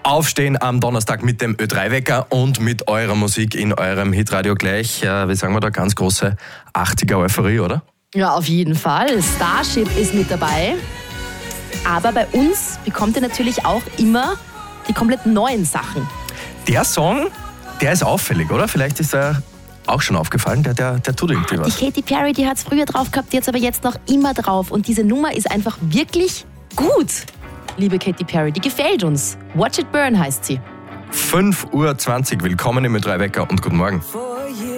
Aufstehen am Donnerstag mit dem Ö3-Wecker und mit eurer Musik in eurem Hitradio gleich. Wie sagen wir da, ganz große 80er-Euphorie, oder? Ja, auf jeden Fall. Starship ist mit dabei. Aber bei uns bekommt ihr natürlich auch immer die komplett neuen Sachen. Der Song, der ist auffällig, oder? Vielleicht ist er auch schon aufgefallen, der tut irgendwie was. Die Katy Perry, die hat es früher drauf gehabt, die hat es aber jetzt noch immer drauf. Und diese Nummer ist einfach wirklich gut. Liebe Katy Perry, die gefällt uns. Watch It Burn heißt sie. 5:20 Uhr, willkommen im Ö3-Wecker und guten Morgen.